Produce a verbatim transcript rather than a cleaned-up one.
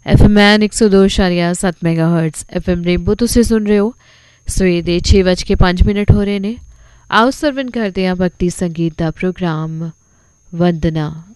F M N एक सौ दो इशारिया सत्त mega hertz F M rainbow तुसीं सुन रहे हो। सवेर दे छे बज के पांच मिनट हो रहे ने। आओ सरवण करते हैं भक्ति संगीत का प्रोग्राम वंदना।